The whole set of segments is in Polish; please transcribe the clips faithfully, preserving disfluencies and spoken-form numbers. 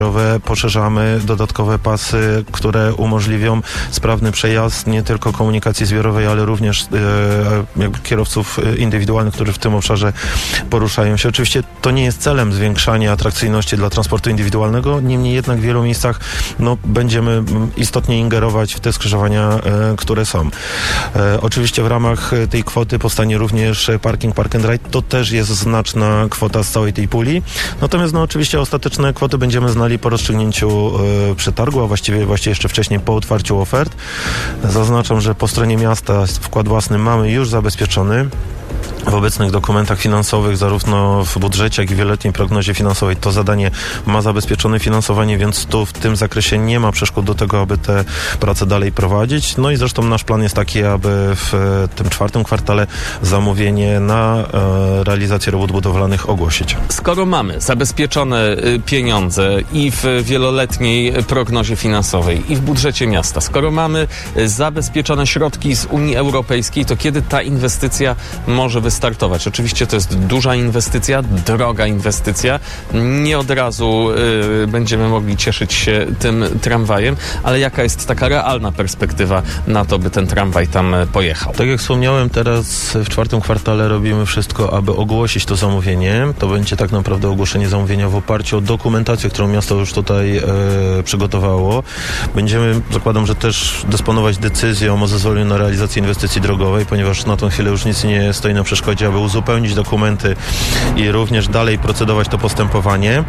Poszerzamy dodatkowe pasy, które umożliwią sprawny przejazd nie tylko komunikacji zbiorowej, ale również e, jakby kierowców indywidualnych, którzy w tym obszarze poruszają się. Oczywiście to nie jest celem zwiększania atrakcyjności dla transportu indywidualnego, niemniej jednak w wielu miejscach no, będziemy istotnie ingerować w te skrzyżowania, e, które są. E, oczywiście w ramach tej kwoty powstanie również parking, park and ride. To też jest znaczna kwota z całej tej puli. Natomiast no, oczywiście ostateczne kwoty będziemy znali po rozstrzygnięciu y, przetargu, a właściwie, właściwie jeszcze wcześniej po otwarciu ofert. Zaznaczam, że po stronie miasta wkład własny mamy już zabezpieczony. W obecnych dokumentach finansowych, zarówno w budżecie, jak i wieloletniej prognozie finansowej, to zadanie ma zabezpieczone finansowanie, więc tu w tym zakresie nie ma przeszkód do tego, aby te prace dalej prowadzić. No i zresztą nasz plan jest taki, aby w tym czwartym kwartale zamówienie na e, realizację robót budowlanych ogłosić. Skoro mamy zabezpieczone pieniądze i w wieloletniej prognozie finansowej, i w budżecie miasta, skoro mamy zabezpieczone środki z Unii Europejskiej, to kiedy ta inwestycja może wystartować? Oczywiście to jest duża inwestycja, droga inwestycja. Nie od razu y, będziemy mogli cieszyć się tym tramwajem, ale jaka jest taka realna perspektywa na to, by ten tramwaj tam pojechał? Tak jak wspomniałem, teraz w czwartym kwartale robimy wszystko, aby ogłosić to zamówienie. To będzie tak naprawdę ogłoszenie zamówienia w oparciu o dokumentację, którą miasto już tutaj e, przygotowało. Będziemy, zakładam, że też dysponować decyzją o zezwoleniu na realizację inwestycji drogowej, ponieważ na tą chwilę już nic nie stoi na przeszkodzie, aby uzupełnić dokumenty i również dalej procedować to postępowanie.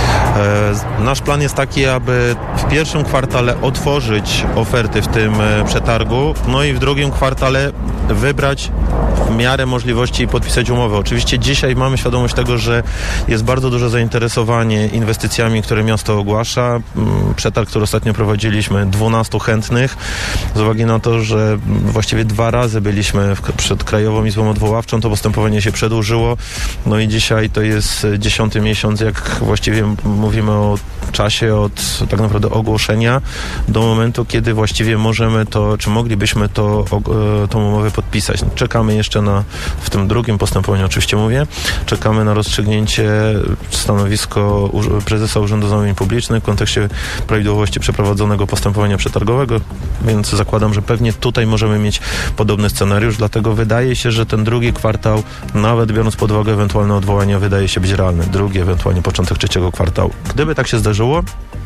E, nasz plan jest taki, aby w pierwszym kwartale otworzyć oferty w tym e, przetargu, no i w drugim kwartale wybrać w miarę możliwości i podpisać umowę. Oczywiście dzisiaj mamy świadomość tego, że jest bardzo duże zainteresowanie inwestycjami, które miasto ogłasza. Przetarg, który ostatnio prowadziliśmy, dwunastu chętnych, z uwagi na to, że właściwie dwa razy byliśmy w, przed Krajową Izbą Odwoławczą, to postępowanie się przedłużyło. No i dzisiaj to jest dziesiąty miesiąc, jak właściwie mówimy o czasie od tak naprawdę ogłoszenia do momentu, kiedy właściwie możemy to, czy moglibyśmy to, tą umowę podpisać. Czekamy jeszcze na, w tym drugim postępowaniu oczywiście mówię, czekamy na rozstrzygnięcie stanowisko prezesa Urzędu Zamówień Publicznych w kontekście prawidłowości przeprowadzonego postępowania przetargowego, więc zakładam, że pewnie tutaj możemy mieć podobny scenariusz, dlatego wydaje się, że ten drugi kwartał, nawet biorąc pod uwagę ewentualne odwołania, wydaje się być realny. Drugi, ewentualnie początek trzeciego kwartału. Gdyby tak się zdarzyło,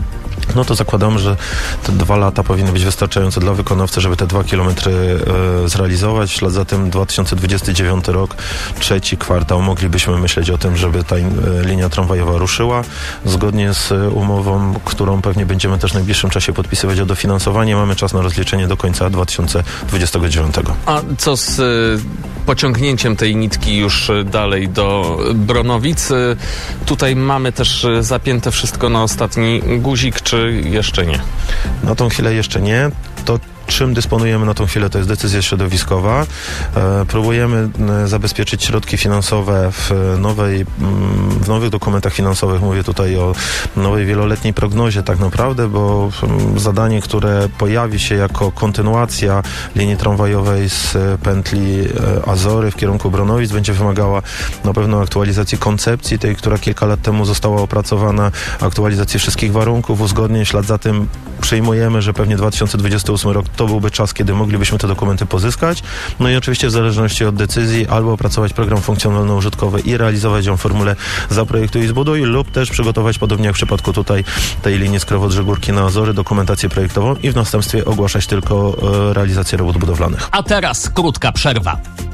no to zakładam, że te dwa lata powinny być wystarczające dla wykonawcy, żeby te dwa kilometry e, zrealizować. W ślad za tym dwa tysiące dwudziesty dziewiąty rok, trzeci kwartał, moglibyśmy myśleć o tym, żeby ta in, e, linia tramwajowa ruszyła. Zgodnie z e, umową, którą pewnie będziemy też w najbliższym czasie podpisywać o dofinansowanie, mamy czas na rozliczenie do końca dwa tysiące dwudziestego dziewiątego. A co z e, pociągnięciem tej nitki już dalej do Bronowic? E, tutaj mamy też zapięte wszystko na ostatni guzik, czy jeszcze nie? Na tą chwilę jeszcze nie. To czym dysponujemy na tą chwilę, to jest decyzja środowiskowa. E, próbujemy e, zabezpieczyć środki finansowe w nowej, w nowych dokumentach finansowych. Mówię tutaj o nowej wieloletniej prognozie tak naprawdę, bo m, zadanie, które pojawi się jako kontynuacja linii tramwajowej z pętli e, Azory w kierunku Bronowic, będzie wymagała na pewno aktualizacji koncepcji, tej, która kilka lat temu została opracowana, aktualizacji wszystkich warunków, uzgodnień. W ślad za tym przyjmujemy, że pewnie dwa tysiące dwudziesty ósmy rok to byłby czas, kiedy moglibyśmy te dokumenty pozyskać. No i oczywiście w zależności od decyzji albo opracować program funkcjonalno-użytkowy i realizować ją w formule zaprojektuj i zbuduj, lub też przygotować, podobnie jak w przypadku tutaj tej linii Skrowodrze-Górki na Azory, dokumentację projektową i w następstwie ogłaszać tylko e, realizację robót budowlanych. A teraz krótka przerwa.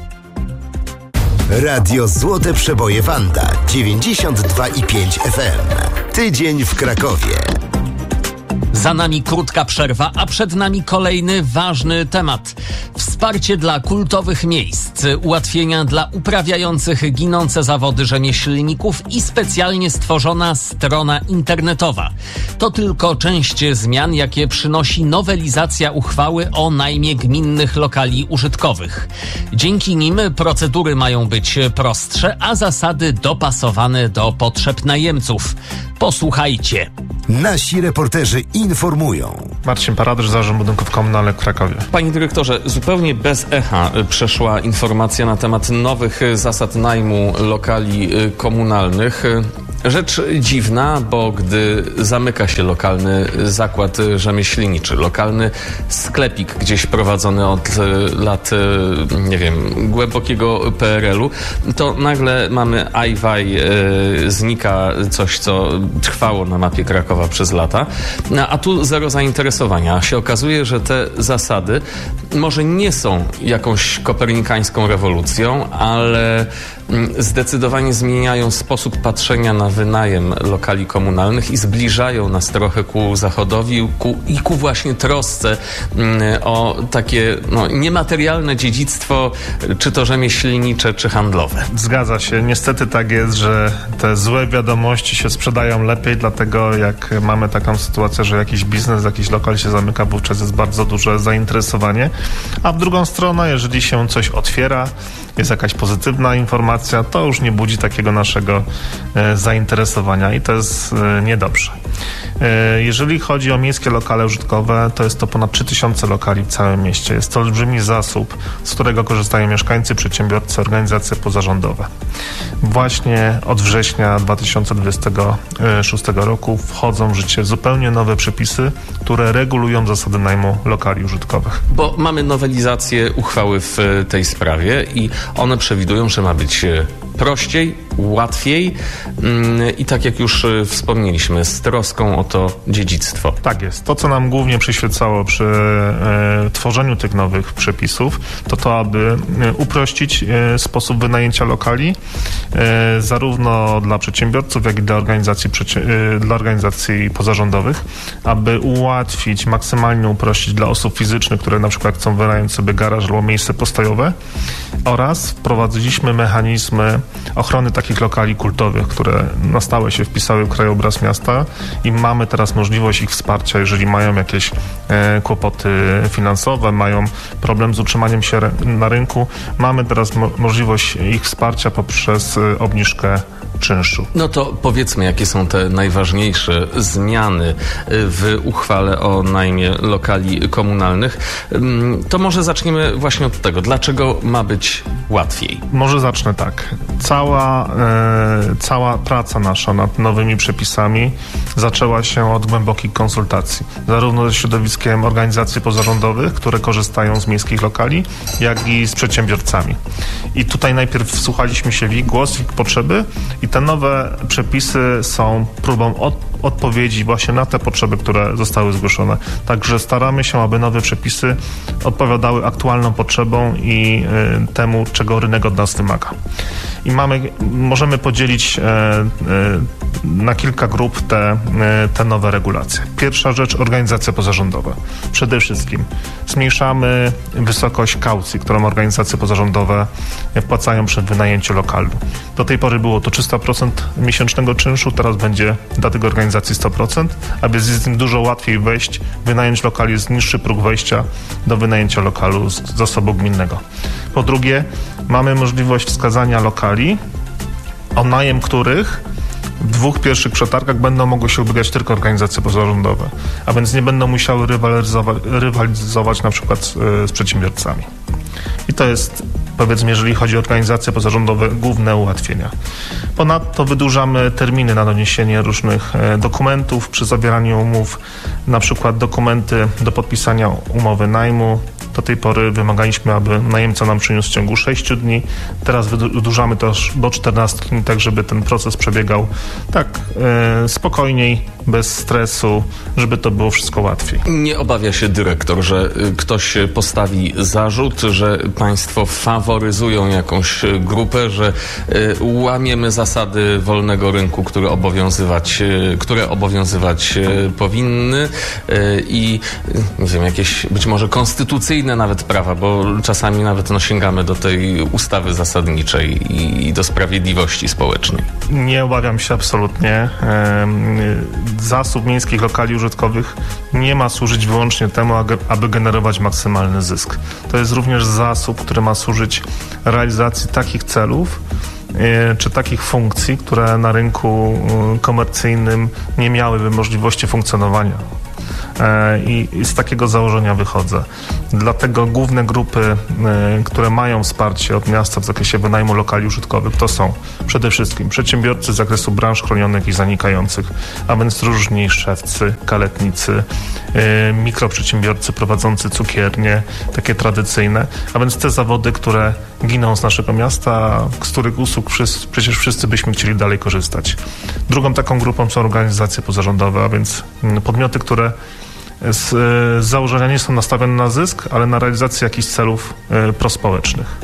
Radio Złote Przeboje Wanda dziewięćdziesiąt dwa i pięć F M. Tydzień w Krakowie. Za nami krótka przerwa, a przed nami kolejny ważny temat. Wsparcie dla kultowych miejsc, ułatwienia dla uprawiających ginące zawody rzemieślników i specjalnie stworzona strona internetowa. To tylko część zmian, jakie przynosi nowelizacja uchwały o najmie gminnych lokali użytkowych. Dzięki nim procedury mają być prostsze, a zasady dopasowane do potrzeb najemców. Posłuchajcie. Nasi reporterzy informują. Marcin Paradysz, Zarząd Budynków Komunalnych w Krakowie. Panie dyrektorze, zupełnie bez echa przeszła informacja na temat nowych zasad najmu lokali komunalnych. Rzecz dziwna, bo gdy zamyka się lokalny zakład rzemieślniczy, lokalny sklepik gdzieś prowadzony od lat, nie wiem, głębokiego P R L u, to nagle mamy ajwaj, znika coś, co trwało na mapie Krakowa przez lata, a tu zero zainteresowania. Się okazuje, że te zasady może nie są jakąś kopernikańską rewolucją, ale zdecydowanie zmieniają sposób patrzenia na wynajem lokali komunalnych i zbliżają nas trochę ku zachodowi ku, i ku właśnie trosce o takie no, niematerialne dziedzictwo, czy to rzemieślnicze, czy handlowe. Zgadza się. Niestety tak jest, że te złe wiadomości się sprzedają lepiej, dlatego jak mamy taką sytuację, że jakiś biznes, jakiś lokal się zamyka, wówczas jest bardzo duże zainteresowanie. A w drugą stronę, jeżeli się coś otwiera, jest jakaś pozytywna informacja, to już nie budzi takiego naszego e, zainteresowania i to jest e, niedobrze. E, jeżeli chodzi o miejskie lokale użytkowe, to jest to ponad trzy tysiące lokali w całym mieście. Jest to olbrzymi zasób, z którego korzystają mieszkańcy, przedsiębiorcy, organizacje pozarządowe. Właśnie od września dwa tysiące dwudziestego szóstego roku wchodzą w życie zupełnie nowe przepisy, które regulują zasady najmu lokali użytkowych. Bo mamy nowelizację uchwały w tej sprawie i one przewidują, że ma być prościej, łatwiej i tak jak już wspomnieliśmy, z troską o to dziedzictwo. Tak jest. To, co nam głównie przyświecało przy e, tworzeniu tych nowych przepisów, to to, aby e, uprościć e, sposób wynajęcia lokali e, zarówno dla przedsiębiorców, jak i dla organizacji, e, dla organizacji pozarządowych, aby ułatwić, maksymalnie uprościć dla osób fizycznych, które na przykład chcą wynająć sobie garaż albo miejsce postojowe, oraz wprowadziliśmy mechanizmy ochrony takich lokali kultowych, które na stałe się wpisały w krajobraz miasta i mamy teraz możliwość ich wsparcia, jeżeli mają jakieś e, kłopoty finansowe, mają problem z utrzymaniem się re- na rynku. Mamy teraz mo- możliwość ich wsparcia poprzez e, obniżkę czynszu. No to powiedzmy, jakie są te najważniejsze zmiany w uchwale o najmie lokali komunalnych. To może zaczniemy właśnie od tego. Dlaczego ma być łatwiej? Może zacznę tak. Cała, e, cała praca nasza nad nowymi przepisami zaczęła się od głębokich konsultacji. Zarówno ze środowiskiem organizacji pozarządowych, które korzystają z miejskich lokali, jak i z przedsiębiorcami. I tutaj najpierw wsłuchaliśmy się w ich głos, w ich potrzeby i te nowe przepisy są próbą od, odpowiedzi właśnie na te potrzeby, które zostały zgłoszone. Także staramy się, aby nowe przepisy odpowiadały aktualną potrzebom i y, temu, czego rynek od nas wymaga. I mamy, możemy podzielić e, e, na kilka grup te, e, te nowe regulacje. Pierwsza rzecz, organizacje pozarządowe. Przede wszystkim zmniejszamy wysokość kaucji, którą organizacje pozarządowe wpłacają przy wynajęciu lokalu. Do tej pory było to trzysta procent miesięcznego czynszu, teraz będzie dla tych organizacji sto procent, aby z nim dużo łatwiej wejść, wynająć lokal, jest niższy próg wejścia do wynajęcia lokalu z zasobu gminnego. Po drugie, mamy możliwość wskazania lokali, o najem których w dwóch pierwszych przetargach będą mogły się ubiegać tylko organizacje pozarządowe, a więc nie będą musiały rywalizować, rywalizować na przykład z, z przedsiębiorcami. I to jest, powiedzmy, jeżeli chodzi o organizacje pozarządowe, główne ułatwienia. Ponadto wydłużamy terminy na doniesienie różnych dokumentów przy zawieraniu umów, na przykład dokumenty do podpisania umowy najmu. Do tej pory wymagaliśmy, aby najemca nam przyniósł w ciągu sześciu dni. Teraz wydłużamy to do czternastu dni, tak żeby ten proces przebiegał tak e, spokojniej, bez stresu, żeby to było wszystko łatwiej. Nie obawia się dyrektor, że ktoś postawi zarzut, że państwo faworyzują jakąś grupę, że y, łamiemy zasady wolnego rynku, które obowiązywać, y, które obowiązywać y, powinny y, i nie wiem, jakieś być może konstytucyjne nawet prawa, bo czasami nawet no, sięgamy do tej ustawy zasadniczej i, i do sprawiedliwości społecznej. Nie obawiam się absolutnie. Zasób miejskich lokali użytkowych nie ma służyć wyłącznie temu, aby generować maksymalny zysk. To jest również zasób, który ma służyć realizacji takich celów czy takich funkcji, które na rynku komercyjnym nie miałyby możliwości funkcjonowania. i z takiego założenia wychodzę. Dlatego główne grupy, które mają wsparcie od miasta w zakresie wynajmu lokali użytkowych, to są przede wszystkim przedsiębiorcy z zakresu branż chronionych i zanikających, a więc różni szewcy, kaletnicy, mikroprzedsiębiorcy prowadzący cukiernie, takie tradycyjne, a więc te zawody, które giną z naszego miasta, z których usług wszyscy, przecież wszyscy byśmy chcieli dalej korzystać. Drugą taką grupą są organizacje pozarządowe, a więc podmioty, które z, z założenia nie są nastawione na zysk, ale na realizację jakichś celów e, prospołecznych.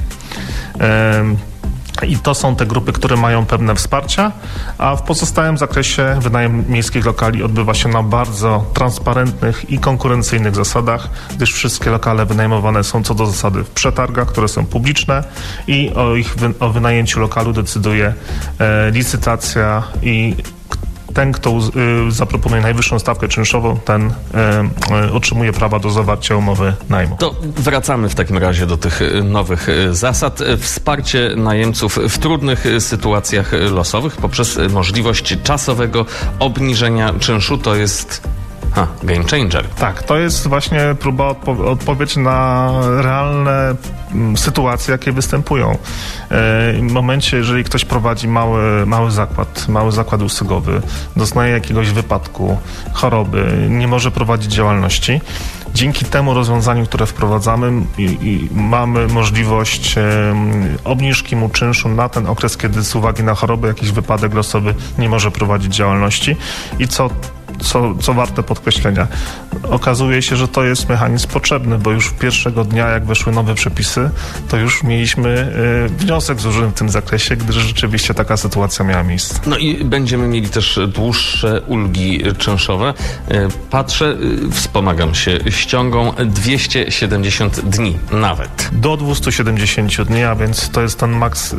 E, I to są te grupy, które mają pewne wsparcia, a w pozostałym zakresie wynajem miejskich lokali odbywa się na bardzo transparentnych i konkurencyjnych zasadach, gdyż wszystkie lokale wynajmowane są co do zasady w przetargach, które są publiczne i o ich wy, o wynajęciu lokalu decyduje e, licytacja i ten, kto y, zaproponuje najwyższą stawkę czynszową, ten y, y, otrzymuje prawa do zawarcia umowy najmu. To wracamy w takim razie do tych nowych zasad. Wsparcie najemców w trudnych sytuacjach losowych poprzez możliwość czasowego obniżenia czynszu to jest... Ha, game changer. Tak, to jest właśnie próba odpo- odpowiedzi na realne m, sytuacje, jakie występują. E, w momencie, jeżeli ktoś prowadzi mały, mały zakład, mały zakład usługowy, doznaje jakiegoś wypadku, choroby, nie może prowadzić działalności, dzięki temu rozwiązaniu, które wprowadzamy, i, i mamy możliwość e, obniżki mu czynszu na ten okres, kiedy z uwagi na chorobę, jakiś wypadek losowy nie może prowadzić działalności i co Co, co warte podkreślenia. Okazuje się, że to jest mechanizm potrzebny, bo już pierwszego dnia, jak weszły nowe przepisy, to już mieliśmy y, wniosek złożony w tym zakresie, gdyż rzeczywiście taka sytuacja miała miejsce. No i będziemy mieli też dłuższe ulgi czynszowe. Patrzę, wspomagam się ściągą dwieście siedemdziesiąt dni nawet. Do dwieście siedemdziesiąt dni, a więc to jest ten maks... Y,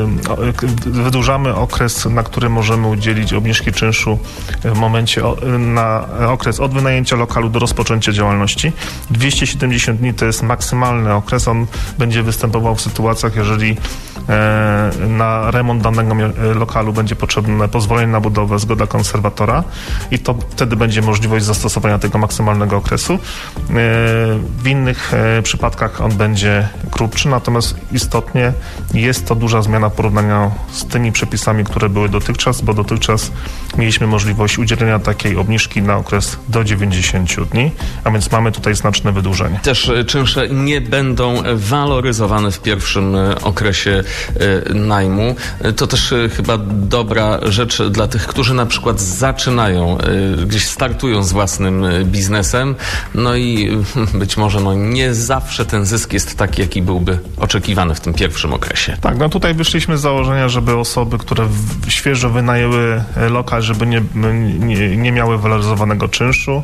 wydłużamy okres, na który możemy udzielić obniżki czynszu w momencie o, na okres od wynajęcia lokalu do rozpoczęcia działalności. dwieście siedemdziesiąt dni to jest maksymalny okres. On będzie występował w sytuacjach, jeżeli e, na remont danego lokalu będzie potrzebne pozwolenie na budowę, zgoda konserwatora i to wtedy będzie możliwość zastosowania tego maksymalnego okresu. E, w innych e, przypadkach on będzie krótszy, natomiast istotnie jest to duża zmiana w porównaniu z tymi przepisami, które były dotychczas, bo dotychczas mieliśmy możliwość udzielenia takiej obniżki na okres do dziewięćdziesięciu dni, a więc mamy tutaj znaczne wydłużenie. Też czynsze nie będą waloryzowane w pierwszym okresie najmu. To też chyba dobra rzecz dla tych, którzy na przykład zaczynają, gdzieś startują z własnym biznesem, no i być może no nie zawsze ten zysk jest taki, jaki byłby oczekiwany w tym pierwszym okresie. Tak, no tutaj wyszliśmy z założenia, żeby osoby, które w, świeżo wynajęły lokal, żeby nie, nie, nie miały waloryzowanego czynszu.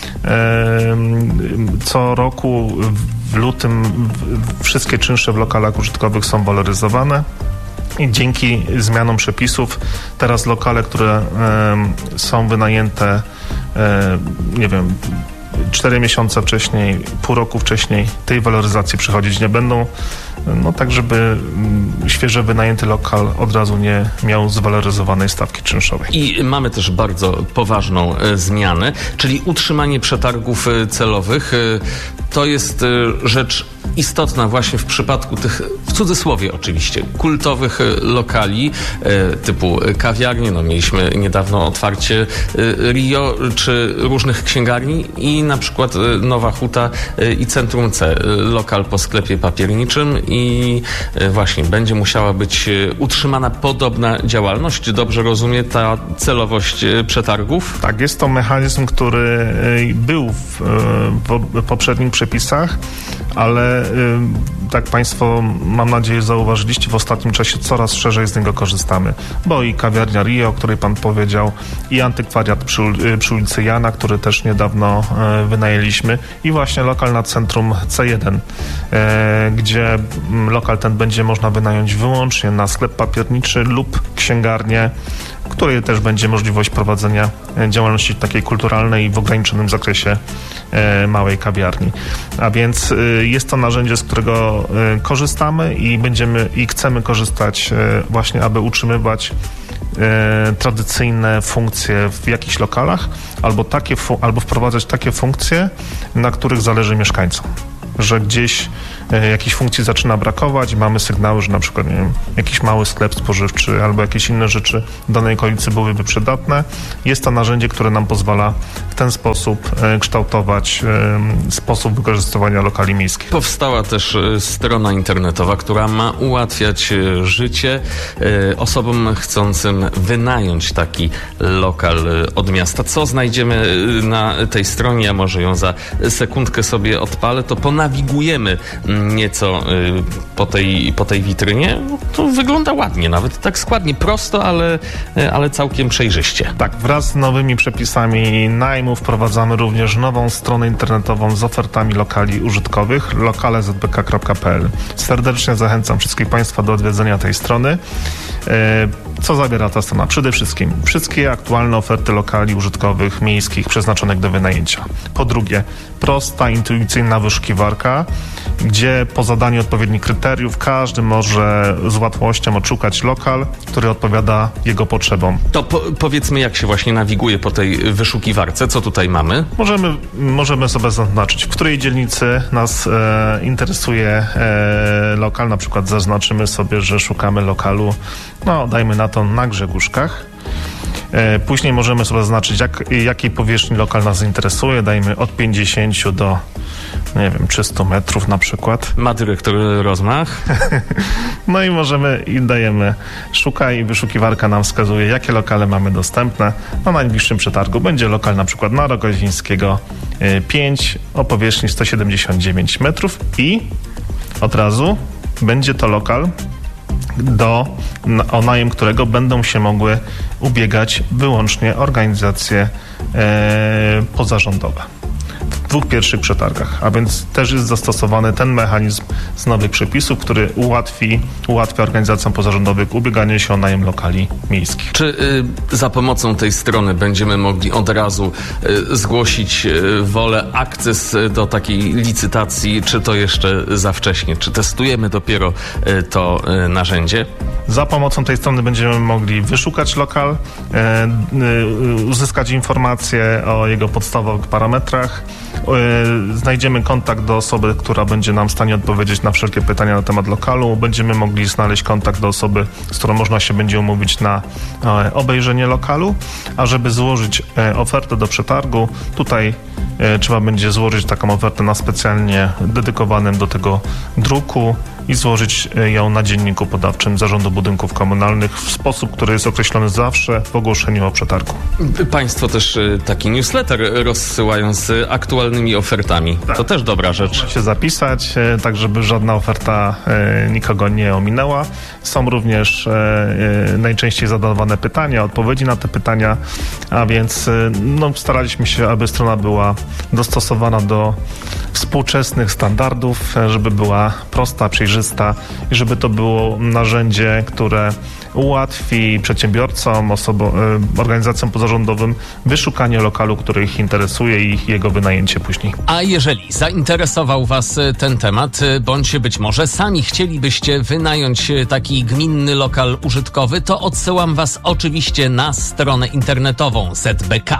Co roku w lutym wszystkie czynsze w lokalach użytkowych są waloryzowane i dzięki zmianom przepisów teraz lokale, które są wynajęte, nie wiem, cztery miesiące wcześniej, pół roku wcześniej tej waloryzacji przechodzić nie będą, no tak, żeby świeżo wynajęty lokal od razu nie miał zwaloryzowanej stawki czynszowej. I mamy też bardzo poważną e, zmianę, czyli utrzymanie przetargów e, celowych. E, to jest e, rzecz istotna właśnie w przypadku tych, w cudzysłowie oczywiście, kultowych e, lokali e, typu kawiarnie. No, mieliśmy niedawno otwarcie e, Rio czy różnych księgarni i na przykład e, Nowa Huta e, i Centrum C, e, lokal po sklepie papierniczym i e, właśnie będzie musiała być e, utrzymana podobna działalność. Dobrze rozumie ta celowość e, przetargów? Tak, jest to mechanizm, który e, był w, w poprzednich przepisach, ale tak Państwo, mam nadzieję, zauważyliście, w ostatnim czasie coraz szerzej z niego korzystamy, bo i kawiarnia Rio, o której Pan powiedział, i antykwariat przy, przy ulicy Jana, który też niedawno e, wynajęliśmy, i właśnie lokal na centrum C jeden, e, gdzie lokal ten będzie można wynająć wyłącznie na sklep papierniczy lub księgarnię, w której też będzie możliwość prowadzenia działalności takiej kulturalnej w ograniczonym zakresie e, małej kawiarni. A więc e, jest to narzędzie, z którego e, korzystamy i będziemy i chcemy korzystać e, właśnie, aby utrzymywać e, tradycyjne funkcje w jakichś lokalach, albo, takie fu- albo wprowadzać takie funkcje, na których zależy mieszkańcom. Że gdzieś e, jakiejś funkcji zaczyna brakować, mamy sygnały, że na przykład, nie wiem, jakiś mały sklep spożywczy albo jakieś inne rzeczy w danej okolicy byłyby przydatne. Jest to narzędzie, które nam pozwala w ten sposób e, kształtować e, sposób wykorzystywania lokali miejskich. Powstała też e, strona internetowa, która ma ułatwiać e, życie e, osobom chcącym wynająć taki lokal e, od miasta. Co znajdziemy e, na tej stronie? Ja może ją za sekundkę sobie odpalę, to ponawigujemy nieco y, po tej, po tej witrynie. To wygląda ładnie, nawet tak składnie, prosto, ale, y, ale całkiem przejrzyście. Tak, wraz z nowymi przepisami najmu wprowadzamy również nową stronę internetową z ofertami lokali użytkowych, lokale z b k kropka p l. Serdecznie zachęcam wszystkich Państwa do odwiedzenia tej strony. Co zawiera ta strona? Przede wszystkim wszystkie aktualne oferty lokali użytkowych, miejskich, przeznaczonych do wynajęcia. Po drugie, prosta, intuicyjna wyszukiwarka, gdzie po zadaniu odpowiednich kryteriów każdy może z łatwością odszukać lokal, który odpowiada jego potrzebom. To po, powiedzmy, jak się właśnie nawiguje po tej wyszukiwarce, co tutaj mamy? Możemy, możemy sobie zaznaczyć, w której dzielnicy nas e, interesuje e, lokal. Na przykład zaznaczymy sobie, że szukamy lokalu, no dajmy na to na Grzegórzkach. E, później możemy sobie zaznaczyć, jak, jakiej powierzchni lokal nas interesuje. Dajmy od pięćdziesięciu do, nie wiem, trzystu metrów na przykład. Ma dyrektor rozmach. No i możemy, i dajemy szukaj i wyszukiwarka nam wskazuje, jakie lokale mamy dostępne. Na najbliższym przetargu będzie lokal na przykład na Rogozińskiego pięć o powierzchni sto siedemdziesiąt dziewięć metrów i od razu będzie to lokal, do, o najem którego będą się mogły ubiegać wyłącznie organizacje e, pozarządowe. W dwóch pierwszych przetargach, a więc też jest zastosowany ten mechanizm z nowych przepisów, który ułatwi, ułatwia organizacjom pozarządowym ubieganie się o najem lokali miejskich. Czy y, za pomocą tej strony będziemy mogli od razu y, zgłosić y, wolę, akces do takiej licytacji, czy to jeszcze za wcześnie? Czy testujemy dopiero y, to y, narzędzie? Za pomocą tej strony będziemy mogli wyszukać lokal, e, e, uzyskać informacje o jego podstawowych parametrach, e, znajdziemy kontakt do osoby, która będzie nam w stanie odpowiedzieć na wszelkie pytania na temat lokalu, będziemy mogli znaleźć kontakt do osoby, z którą można się będzie umówić na e, obejrzenie lokalu, a żeby złożyć e, ofertę do przetargu, tutaj e, trzeba będzie złożyć taką ofertę na specjalnie dedykowanym do tego druku i złożyć ją na dzienniku podawczym Zarządu Budynków Komunalnych w sposób, który jest określony zawsze w ogłoszeniu o przetargu. Państwo też taki newsletter rozsyłają z aktualnymi ofertami. Tak. To też dobra rzecz. Można się zapisać, tak żeby żadna oferta nikogo nie ominęła. Są również najczęściej zadawane pytania, odpowiedzi na te pytania, a więc no, staraliśmy się, aby strona była dostosowana do współczesnych standardów, żeby była prosta, przejrzysta i żeby to było narzędzie, które ułatwi przedsiębiorcom, osobom, organizacjom pozarządowym wyszukanie lokalu, który ich interesuje i jego wynajęcie później. A jeżeli zainteresował Was ten temat, bądź być może sami chcielibyście wynająć taki gminny lokal użytkowy, to odsyłam Was oczywiście na stronę internetową Z B K.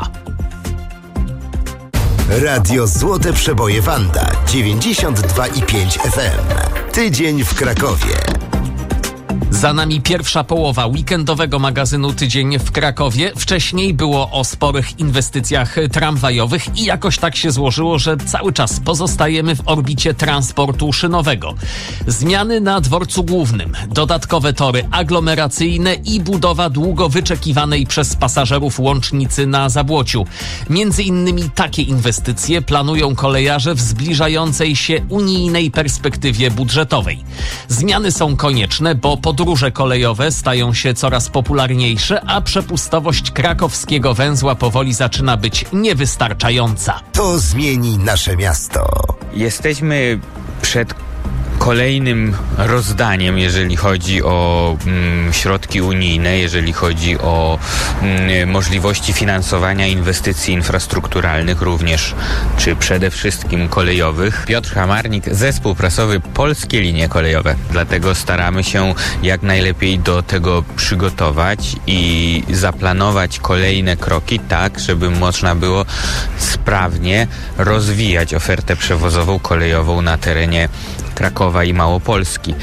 Radio Złote Przeboje Wanda dziewięćdziesiąt dwa i pięć F M. Tydzień w Krakowie. Za nami pierwsza połowa weekendowego magazynu Tydzień w Krakowie. Wcześniej było o sporych inwestycjach tramwajowych i jakoś tak się złożyło, że cały czas pozostajemy w orbicie transportu szynowego. Zmiany na dworcu głównym, dodatkowe tory aglomeracyjne i budowa długo wyczekiwanej przez pasażerów łącznicy na Zabłociu. Między innymi takie inwestycje planują kolejarze w zbliżającej się unijnej perspektywie budżetowej. Zmiany są konieczne, bo podróże kolejowe stają się coraz popularniejsze, a przepustowość krakowskiego węzła powoli zaczyna być niewystarczająca. To zmieni nasze miasto. Jesteśmy przed kolejnym rozdaniem, jeżeli chodzi o mm, środki unijne, jeżeli chodzi o mm, możliwości finansowania inwestycji infrastrukturalnych również, czy przede wszystkim kolejowych. Piotr Hamarnik, zespół prasowy Polskie Linie Kolejowe. Dlatego staramy się jak najlepiej do tego przygotować i zaplanować kolejne kroki tak, żeby można było sprawnie rozwijać ofertę przewozową kolejową na terenie Krakowa i Małopolski.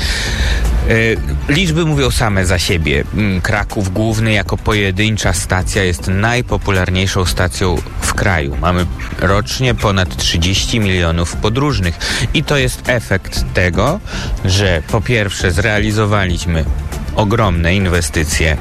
Liczby mówią same za siebie. Kraków Główny jako pojedyncza stacja jest najpopularniejszą stacją w kraju. Mamy rocznie ponad trzydzieści milionów podróżnych i to jest efekt tego, że po pierwsze zrealizowaliśmy ogromne inwestycje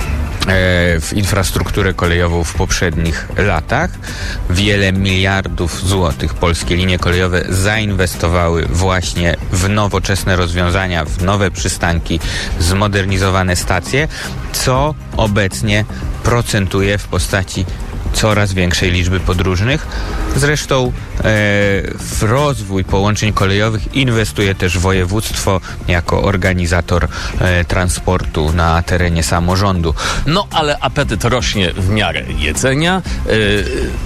w infrastrukturę kolejową w poprzednich latach. Wiele miliardów złotych polskie linie kolejowe zainwestowały właśnie w nowoczesne rozwiązania, w nowe przystanki, zmodernizowane stacje, co obecnie procentuje w postaci coraz większej liczby podróżnych. Zresztą e, w rozwój połączeń kolejowych inwestuje też województwo jako organizator e, transportu na terenie samorządu. No ale apetyt rośnie w miarę jedzenia. Yy...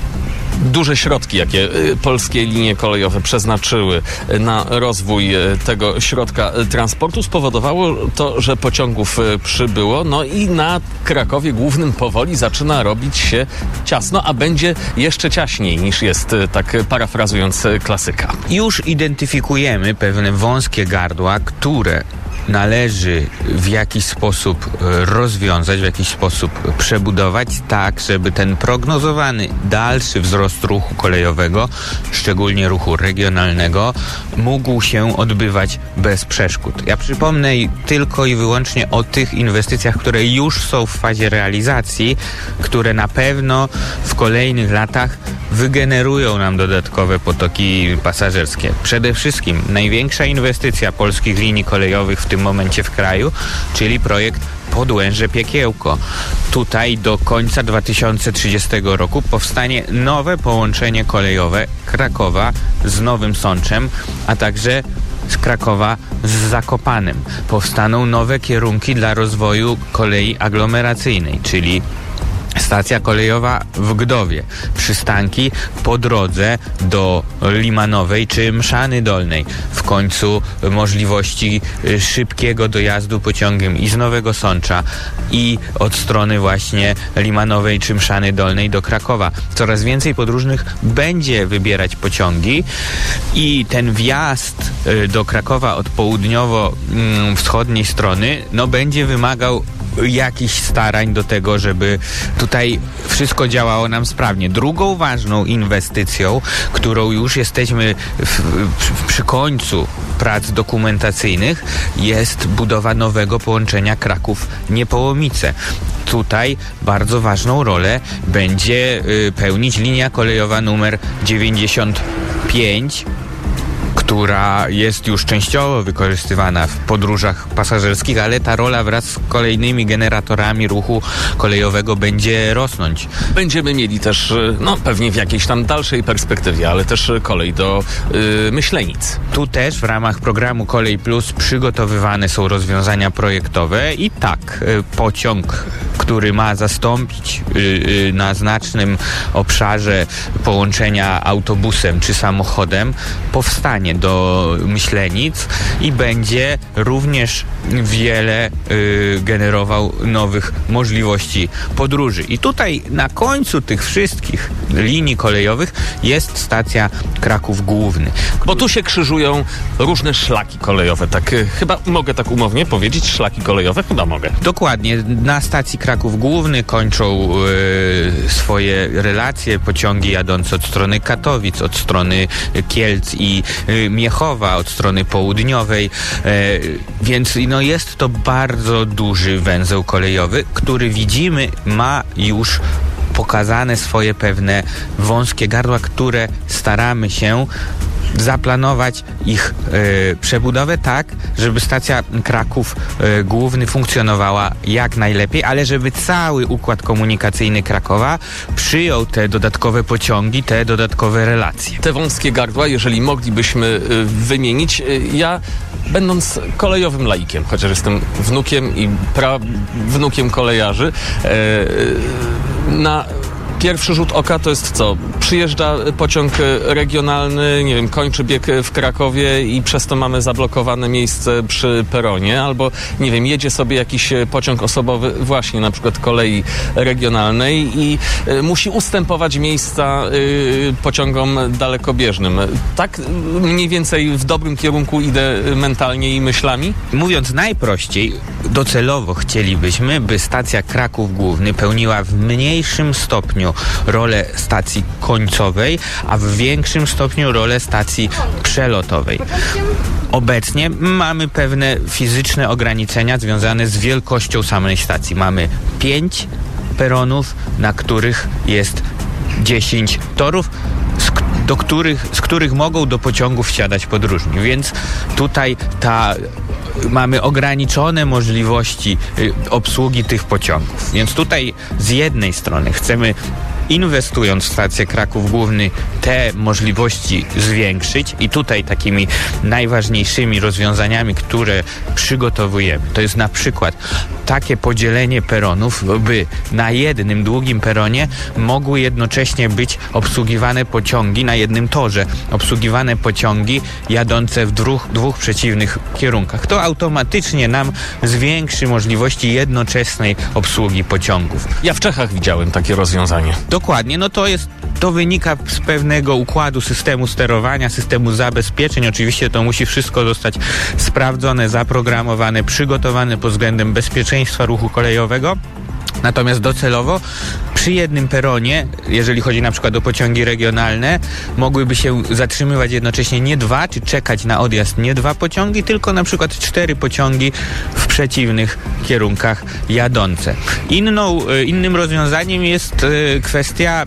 Duże środki, jakie polskie linie kolejowe przeznaczyły na rozwój tego środka transportu, spowodowało to, że pociągów przybyło, no i na Krakowie Głównym powoli zaczyna robić się ciasno, a będzie jeszcze ciaśniej niż jest, tak parafrazując klasyka. Już identyfikujemy pewne wąskie gardła, które należy w jakiś sposób rozwiązać, w jakiś sposób przebudować, tak, żeby ten prognozowany dalszy wzrost ruchu kolejowego, szczególnie ruchu regionalnego, mógł się odbywać bez przeszkód. Ja przypomnę tylko i wyłącznie o tych inwestycjach, które już są w fazie realizacji, które na pewno w kolejnych latach wygenerują nam dodatkowe potoki pasażerskie. Przede wszystkim największa inwestycja polskich linii kolejowych w tym momencie w kraju, czyli projekt Podłęże-Piekiełko. Tutaj do końca dwa tysiące trzydziestego roku powstanie nowe połączenie kolejowe Krakowa z Nowym Sączem, a także z Krakowa z Zakopanem. Powstaną nowe kierunki dla rozwoju kolei aglomeracyjnej, czyli stacja kolejowa w Gdowie, przystanki po drodze do Limanowej czy Mszany Dolnej. W końcu możliwości szybkiego dojazdu pociągiem i z Nowego Sącza, i od strony właśnie Limanowej czy Mszany Dolnej do Krakowa. Coraz więcej podróżnych będzie wybierać pociągi i ten wjazd do Krakowa od południowo-wschodniej strony no będzie wymagał jakichś starań do tego, żeby tutaj wszystko działało nam sprawnie. Drugą ważną inwestycją, którą już jesteśmy w, w, przy końcu prac dokumentacyjnych, jest budowa nowego połączenia Kraków-Niepołomice. Tutaj bardzo ważną rolę będzie y, pełnić linia kolejowa numer dziewięćdziesiąt pięć, która jest już częściowo wykorzystywana w podróżach pasażerskich, ale ta rola wraz z kolejnymi generatorami ruchu kolejowego będzie rosnąć. Będziemy mieli też, no pewnie w jakiejś tam dalszej perspektywie, ale też kolej do yy, Myślenic. Tu też w ramach programu Kolej Plus przygotowywane są rozwiązania projektowe i tak, y, pociąg, który ma zastąpić y, y, na znacznym obszarze połączenia autobusem czy samochodem, powstanie do Myślenic i będzie również wiele y, generował nowych możliwości podróży. I tutaj na końcu tych wszystkich linii kolejowych jest stacja Kraków Główny. Bo tu się krzyżują różne szlaki kolejowe. Tak, y, chyba mogę tak umownie powiedzieć, szlaki kolejowe? Chyba mogę. Dokładnie. Na stacji Kraków Główny kończą y, swoje relacje pociągi jadące od strony Katowic, od strony Kielc i y, Miechowa, od strony południowej, e, więc no jest to bardzo duży węzeł kolejowy, który widzimy ma już pokazane swoje pewne wąskie gardła, które staramy się zaplanować ich e, przebudowę tak, żeby stacja Kraków e, Główny funkcjonowała jak najlepiej, ale żeby cały układ komunikacyjny Krakowa przyjął te dodatkowe pociągi, te dodatkowe relacje. Te wąskie gardła, jeżeli moglibyśmy y, wymienić, y, ja będąc kolejowym laikiem, chociaż jestem wnukiem i prawnukiem kolejarzy, y, y, na pierwszy rzut oka to jest co? Przyjeżdża pociąg regionalny, nie wiem, kończy bieg w Krakowie i przez to mamy zablokowane miejsce przy peronie, albo, nie wiem, jedzie sobie jakiś pociąg osobowy właśnie na przykład kolei regionalnej i y, musi ustępować miejsca y, pociągom dalekobieżnym. Tak mniej więcej w dobrym kierunku idę mentalnie i myślami? Mówiąc najprościej, docelowo chcielibyśmy, by stacja Kraków Główny pełniła w mniejszym stopniu rolę stacji końcowej, a w większym stopniu rolę stacji przelotowej. Obecnie mamy pewne fizyczne ograniczenia związane z wielkością samej stacji. Mamy pięć peronów, na których jest dziesięć torów, z, do których, z których mogą do pociągów wsiadać podróżni. Więc tutaj ta mamy ograniczone możliwości y, obsługi tych pociągów. Więc tutaj z jednej strony chcemy, inwestując w stację Kraków Główny, te możliwości zwiększyć i tutaj takimi najważniejszymi rozwiązaniami, które przygotowujemy, to jest na przykład takie podzielenie peronów, by na jednym długim peronie mogły jednocześnie być obsługiwane pociągi na jednym torze, obsługiwane pociągi jadące w dwóch, dwóch przeciwnych kierunkach. To automatycznie nam zwiększy możliwości jednoczesnej obsługi pociągów. Ja w Czechach widziałem takie rozwiązanie. Dokładnie, no to jest, to wynika z pewnego układu systemu sterowania, systemu zabezpieczeń. Oczywiście to musi wszystko zostać sprawdzone, zaprogramowane, przygotowane pod względem bezpieczeństwa ruchu kolejowego. Natomiast docelowo przy jednym peronie, jeżeli chodzi na przykład o pociągi regionalne, mogłyby się zatrzymywać jednocześnie nie dwa, czy czekać na odjazd nie dwa pociągi, tylko na przykład cztery pociągi w przeciwnych kierunkach jadące. Inną, innym rozwiązaniem jest kwestia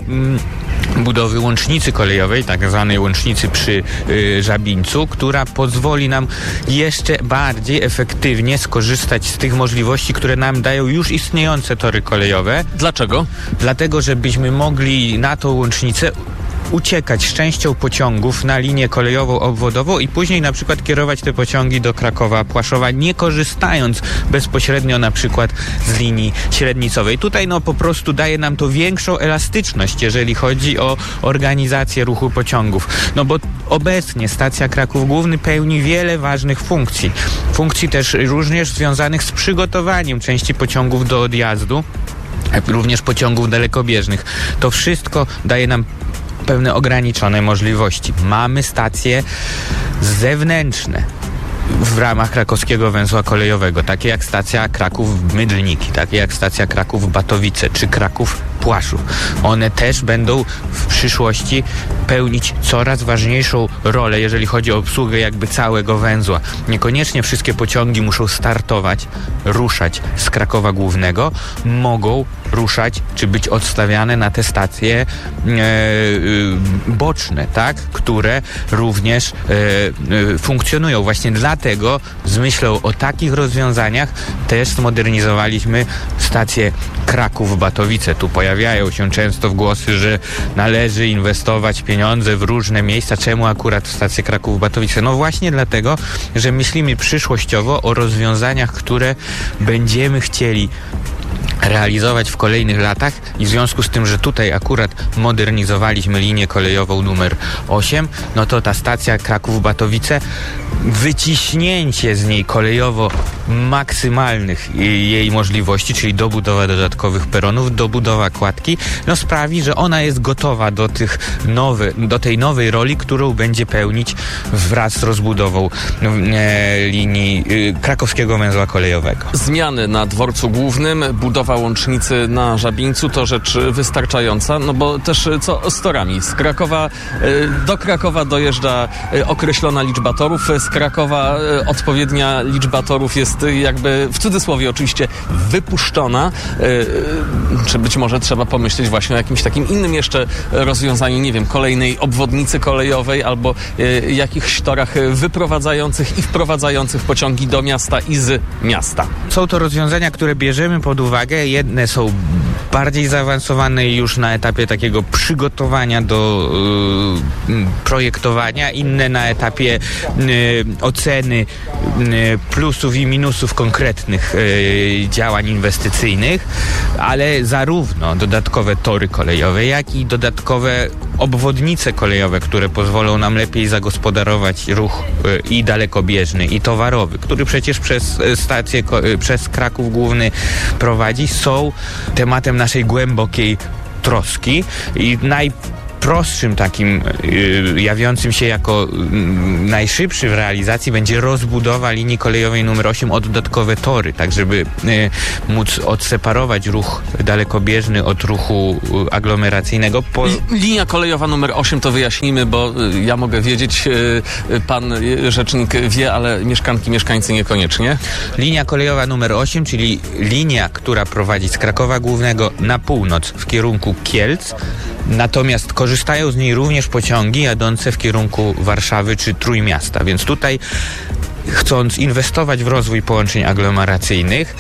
budowy łącznicy kolejowej, tak zwanej łącznicy przy y, Żabińcu, która pozwoli nam jeszcze bardziej efektywnie skorzystać z tych możliwości, które nam dają już istniejące tory kolejowe. Dlaczego? Dlatego, żebyśmy mogli na tą łącznicę uciekać z częścią pociągów na linię kolejową obwodową i później na przykład kierować te pociągi do Krakowa, Płaszowa, nie korzystając bezpośrednio na przykład z linii średnicowej. Tutaj no po prostu daje nam to większą elastyczność, jeżeli chodzi o organizację ruchu pociągów. No bo obecnie stacja Kraków Główny pełni wiele ważnych funkcji. Funkcji też również związanych z przygotowaniem części pociągów do odjazdu, również pociągów dalekobieżnych. To wszystko daje nam pewne ograniczone możliwości. Mamy stacje zewnętrzne w ramach krakowskiego węzła kolejowego, takie jak stacja Kraków-Mydlniki, takie jak stacja Kraków-Batowice czy Kraków-Płaszów. One też będą w przyszłości pełnić coraz ważniejszą rolę, jeżeli chodzi o obsługę jakby całego węzła. Niekoniecznie wszystkie pociągi muszą startować, ruszać z Krakowa Głównego, mogą ruszać czy być odstawiane na te stacje e, e, boczne, tak, które również e, e, funkcjonują. Właśnie dlatego z myślą o takich rozwiązaniach też zmodernizowaliśmy stację Kraków-Batowice. Tu pojawiają się często głosy, że należy inwestować pieniądze w różne miejsca. Czemu akurat w stację Kraków-Batowice? No właśnie dlatego, że myślimy przyszłościowo o rozwiązaniach, które będziemy chcieli realizować w kolejnych latach i w związku z tym, że tutaj akurat modernizowaliśmy linię kolejową numer osiem, no to ta stacja Kraków-Batowice, wyciśnięcie z niej kolejowo maksymalnych jej możliwości, czyli dobudowa dodatkowych peronów, dobudowa kładki, no sprawi, że ona jest gotowa do tych nowy, do tej nowej roli, którą będzie pełnić wraz z rozbudową e, linii e, krakowskiego węzła kolejowego. Zmiany na dworcu głównym, budowa łącznicy na Żabińcu to rzecz wystarczająca, no bo też co z torami? Z Krakowa, do Krakowa dojeżdża określona liczba torów, z Krakowa e, odpowiednia liczba torów jest e, jakby, w cudzysłowie oczywiście, wypuszczona. E, czy być może trzeba pomyśleć właśnie o jakimś takim innym jeszcze rozwiązaniu, nie wiem, kolejnej obwodnicy kolejowej albo e, jakichś torach wyprowadzających i wprowadzających pociągi do miasta i z miasta. Są to rozwiązania, które bierzemy pod uwagę. Jedne są bardziej zaawansowane już na etapie takiego przygotowania do y, projektowania, inne na etapie y, oceny y, plusów i minusów konkretnych y, działań inwestycyjnych, ale zarówno dodatkowe tory kolejowe, jak i dodatkowe obwodnice kolejowe, które pozwolą nam lepiej zagospodarować ruch y, i dalekobieżny, i towarowy, który przecież przez stację, y, przez Kraków Główny prowadzi, są tematem naszej głębokiej troski i najprostszym takim y, jawiącym się jako y, najszybszy w realizacji będzie rozbudowa linii kolejowej numer osiem o dodatkowe tory, tak żeby y, móc odseparować ruch dalekobieżny od ruchu y, aglomeracyjnego. Po... Linia kolejowa numer osiem, to wyjaśnijmy, bo y, ja mogę wiedzieć, y, pan y, rzecznik wie, ale mieszkanki, mieszkańcy niekoniecznie. Linia kolejowa numer osiem, czyli linia, która prowadzi z Krakowa Głównego na północ w kierunku Kielc, natomiast korzystają z niej również pociągi jadące w kierunku Warszawy czy Trójmiasta, więc tutaj, chcąc inwestować w rozwój połączeń aglomeracyjnych,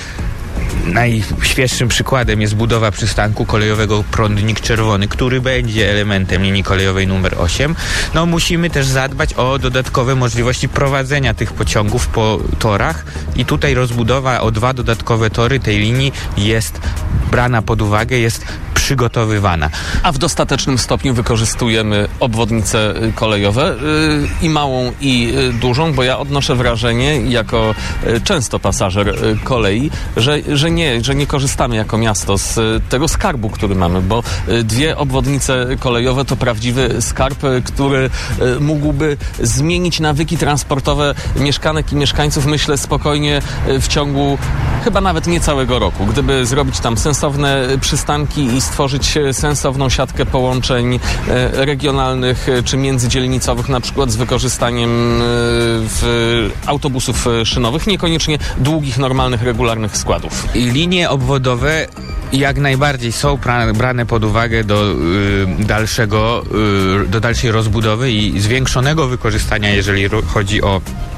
najświeższym przykładem jest budowa przystanku kolejowego Prądnik Czerwony, który będzie elementem linii kolejowej numer osiem. No musimy też zadbać o dodatkowe możliwości prowadzenia tych pociągów po torach i tutaj rozbudowa o dwa dodatkowe tory tej linii jest brana pod uwagę, jest przygotowywana. A w dostatecznym stopniu wykorzystujemy obwodnice kolejowe yy, i małą, i yy, dużą, bo ja odnoszę wrażenie, jako yy, często pasażer yy, kolei, że, że, nie, że nie korzystamy jako miasto z yy, tego skarbu, który mamy, bo yy, dwie obwodnice kolejowe to prawdziwy skarb, yy, który yy, mógłby zmienić nawyki transportowe mieszkanek i mieszkańców, myślę, spokojnie yy, w ciągu chyba nawet nie całego roku. Gdyby zrobić tam sensowne przystanki i stworzyć sensowną siatkę połączeń regionalnych czy międzydzielnicowych, na przykład z wykorzystaniem w autobusów szynowych, niekoniecznie długich, normalnych, regularnych składów. I linie obwodowe jak najbardziej są pra- brane pod uwagę do y, dalszego, y, do dalszej rozbudowy i zwiększonego wykorzystania, jeżeli ro- chodzi o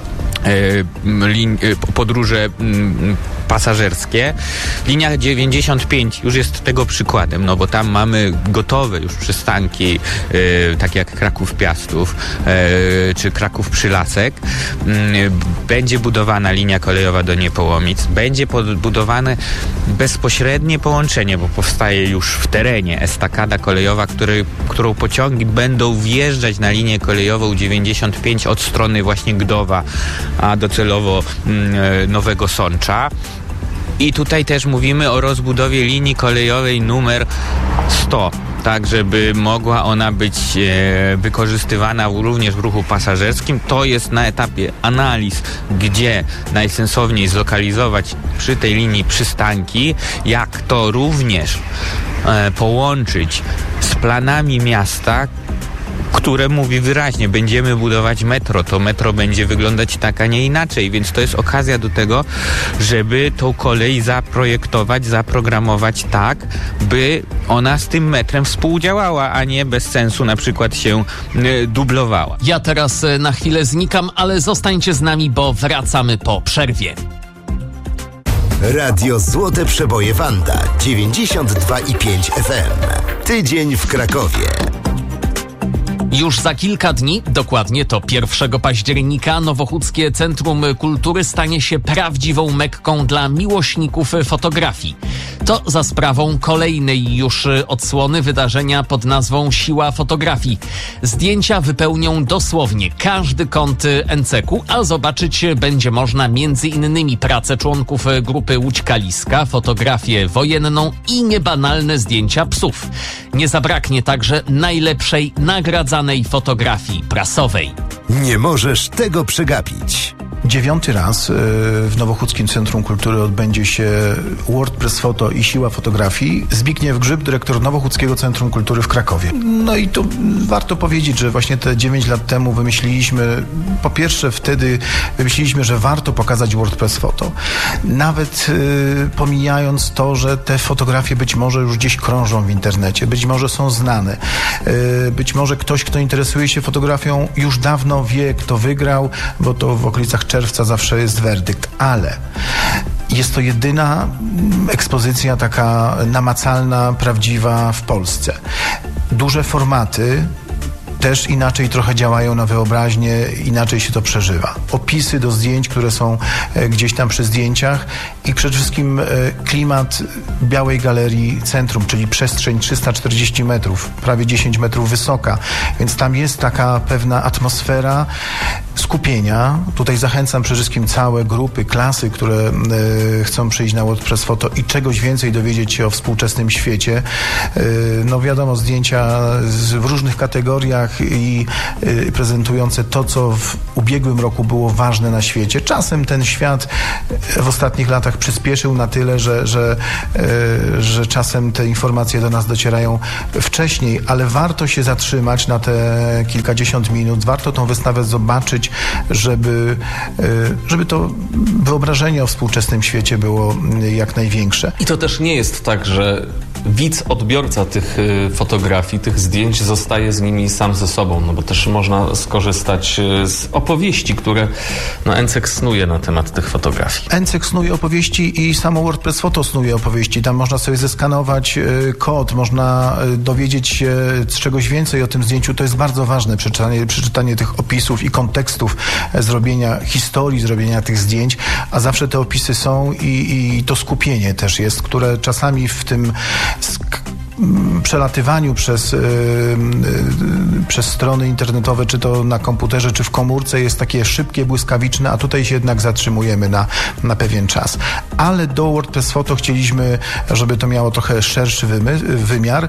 podróże pasażerskie. Linia dziewięćdziesiąt pięć już jest tego przykładem, no bo tam mamy gotowe już przystanki, e, takie jak Kraków Piastów e, czy Kraków Przylasek. Będzie budowana linia kolejowa do Niepołomic. Będzie budowane bezpośrednie połączenie, bo powstaje już w terenie estakada kolejowa, który, którą pociągi będą wjeżdżać na linię kolejową dziewięćdziesiąt pięć od strony właśnie Gdowa, a docelowo mm, Nowego Sącza. I tutaj też mówimy o rozbudowie linii kolejowej numer sto, tak żeby mogła ona być e, wykorzystywana również w ruchu pasażerskim. To jest na etapie analiz, gdzie najsensowniej zlokalizować przy tej linii przystanki, jak to również e, połączyć z planami miasta, które mówi wyraźnie, będziemy budować metro, to metro będzie wyglądać tak, a nie inaczej, więc to jest okazja do tego, żeby tą kolej zaprojektować, zaprogramować tak, by ona z tym metrem współdziałała, a nie bez sensu na przykład się y, dublowała. Ja teraz y, na chwilę znikam, ale zostańcie z nami, bo wracamy po przerwie. Radio Złote Przeboje Wanda dziewięćdziesiąt dwa i pięć F M. Tydzień w Krakowie. Już za kilka dni, dokładnie to pierwszego października, Nowochódzkie Centrum Kultury stanie się prawdziwą Mekką dla miłośników fotografii. To za sprawą kolejnej już odsłony wydarzenia pod nazwą Siła Fotografii. Zdjęcia wypełnią dosłownie każdy kąt N C K-u, a zobaczyć będzie można między innymi pracę członków grupy Łódź Kaliska, fotografię wojenną i niebanalne zdjęcia psów. Nie zabraknie także najlepszej nagradzanej fotografii prasowej. Nie możesz tego przegapić. dziewiąty raz w Nowochódzkim Centrum Kultury odbędzie się WordPress Foto i Siła Fotografii. Zbigniew Grzyb, dyrektor Nowochódzkiego Centrum Kultury w Krakowie. No i tu warto powiedzieć, że właśnie te dziewięć lat temu wymyśliliśmy, po pierwsze wtedy wymyśliliśmy, że warto pokazać WordPress Foto. Nawet y, pomijając to, że te fotografie być może już gdzieś krążą w internecie, być może są znane, y, być może ktoś, kto interesuje się fotografią, już dawno wie, kto wygrał, bo to w okolicach czerwca zawsze jest werdykt, ale jest to jedyna ekspozycja taka namacalna, prawdziwa w Polsce. Duże formaty też inaczej trochę działają na wyobraźnię, inaczej się to przeżywa. Opisy do zdjęć, które są gdzieś tam przy zdjęciach i przede wszystkim klimat Białej Galerii Centrum, czyli przestrzeń trzysta czterdzieści metrów, prawie dziesięć metrów wysoka, więc tam jest taka pewna atmosfera skupienia. Tutaj zachęcam przede wszystkim całe grupy, klasy, które e, chcą przyjść na WordPress Foto i czegoś więcej dowiedzieć się o współczesnym świecie. E, no wiadomo, zdjęcia z, w różnych kategoriach i e, prezentujące to, co w ubiegłym roku było ważne na świecie. Czasem ten świat w ostatnich latach przyspieszył na tyle, że, że, e, że czasem te informacje do nas docierają wcześniej, ale warto się zatrzymać na te kilkadziesiąt minut, warto tą wystawę zobaczyć, żeby, żeby to wyobrażenie o współczesnym świecie było jak największe. I to też nie jest tak, że widz, odbiorca tych fotografii, tych zdjęć zostaje z nimi sam ze sobą, no bo też można skorzystać z opowieści, które no, N C E K snuje na temat tych fotografii. N C E K snuje opowieści i samo WordPress Foto snuje opowieści. Tam można sobie zeskanować kod, można dowiedzieć się czegoś więcej o tym zdjęciu. To jest bardzo ważne, przeczytanie, przeczytanie tych opisów i kontekstów zrobienia historii, zrobienia tych zdjęć, a zawsze te opisy są i, i to skupienie też jest, które czasami w tym sk- przelatywaniu przez, yy, yy, przez strony internetowe, czy to na komputerze, czy w komórce jest takie szybkie, błyskawiczne, a tutaj się jednak zatrzymujemy na, na pewien czas. Ale do WordPress Foto chcieliśmy, żeby to miało trochę szerszy wymy- wymiar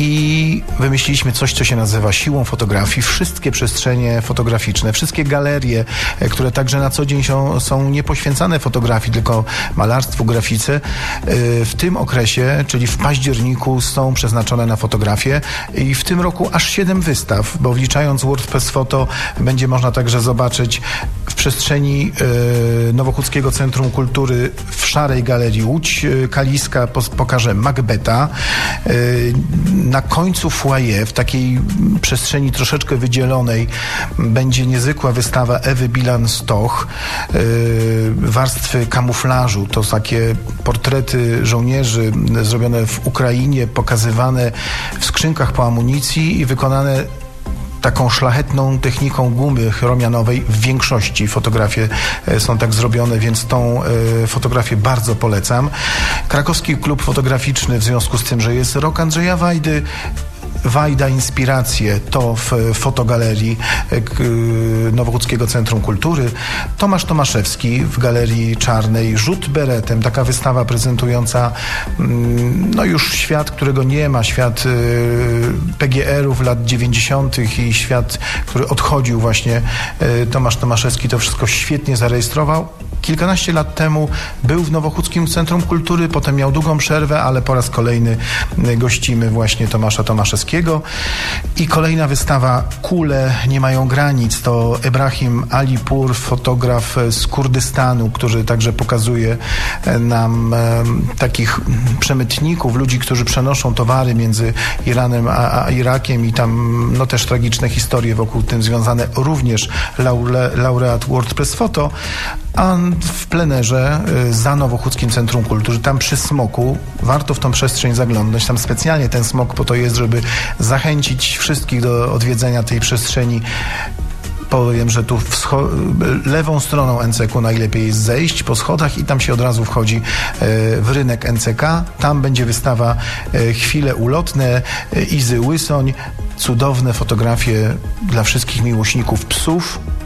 i wymyśliliśmy coś, co się nazywa siłą fotografii. Wszystkie przestrzenie fotograficzne, wszystkie galerie, które także na co dzień są, są nie poświęcane fotografii, tylko malarstwu, grafice, yy, w tym okresie, czyli w październiku, są przeznaczone na fotografię i w tym roku aż siedem wystaw, bo wliczając WordPress Foto będzie można także zobaczyć w przestrzeni e, Nowochódzkiego Centrum Kultury w Szarej Galerii Łódź e, Kaliska pos, pokaże Macbeta. E, na końcu foyer, w takiej przestrzeni troszeczkę wydzielonej, będzie niezwykła wystawa Ewy Bilan-Stoch, e, warstwy kamuflażu, to takie portrety żołnierzy zrobione w Ukrainie, pokazywane w skrzynkach po amunicji i wykonane taką szlachetną techniką gumy chromianowej. W większości fotografie są tak zrobione, więc tą y, fotografię bardzo polecam. Krakowski Klub Fotograficzny, w związku z tym, że jest rok Andrzeja Wajdy, Wajda Inspiracje, to w fotogalerii Nowochódzkiego Centrum Kultury. Tomasz Tomaszewski w Galerii Czarnej, Rzut beretem, taka wystawa prezentująca no już świat, którego nie ma, świat P G R-ów lat dziewięćdziesiątych i świat, który odchodził właśnie. Tomasz Tomaszewski to wszystko świetnie zarejestrował. Kilkanaście lat temu był w Nowochódzkim Centrum Kultury, potem miał długą przerwę, ale po raz kolejny gościmy właśnie Tomasza Tomaszewskiego. I kolejna wystawa Kule nie mają granic, to Ebrahim Alipur, fotograf z Kurdystanu, który także pokazuje nam e, takich przemytników, ludzi, którzy przenoszą towary między Iranem a, a Irakiem i tam no też tragiczne historie wokół tym związane, również laure, laureat WordPress Foto. A w plenerze za Nowochódzkim Centrum Kultury, tam przy smoku, warto w tą przestrzeń zaglądać. Tam specjalnie ten smok po to jest, żeby zachęcić wszystkich do odwiedzenia tej przestrzeni. Powiem, że tu wscho- lewą stroną N C E K-u najlepiej jest zejść po schodach i tam się od razu wchodzi e, w rynek N C K. Tam będzie wystawa e, Chwile ulotne e, Izy Łysoń. Cudowne fotografie dla wszystkich miłośników psów,